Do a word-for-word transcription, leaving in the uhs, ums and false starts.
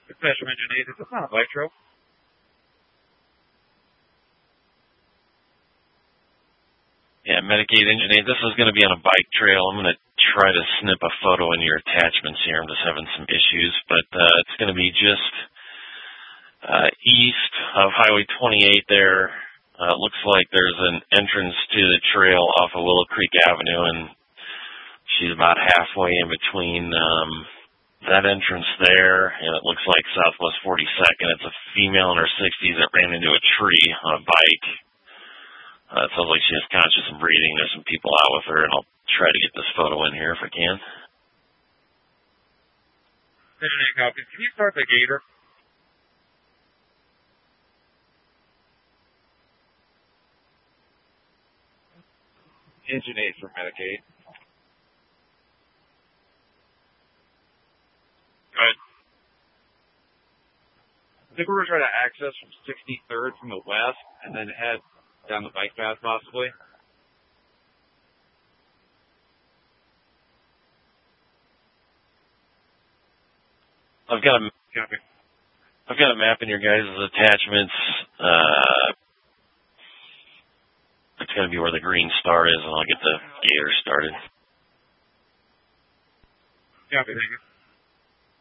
Special Engine eight, is this not a bike trail? Yeah, Medicaid Engine eight, this is going to be on a bike trail. I'm going to try to snip a photo in your attachments here. I'm just having some issues, but uh, it's going to be just uh, east of Highway twenty-eight there. Uh, looks like there's an entrance to the trail off of Willow Creek Avenue, and she's about halfway in between um, that entrance there, and it looks like Southwest forty-second. It's a female in her sixties that ran into a tree on a bike. Uh, it sounds like she has conscious and breathing. There's some people out with her, and I'll try to get this photo in here if I can. Engine eight copies. Can you start the gator? Engine eight for Medicaid. Good. I think we're going to try to access from sixty-third from the west and then head down the bike path possibly. I've got a, I've got a map in your guys' attachments. Uh, it's going to be where the green star is, and I'll get the gator started. Copy, thank you.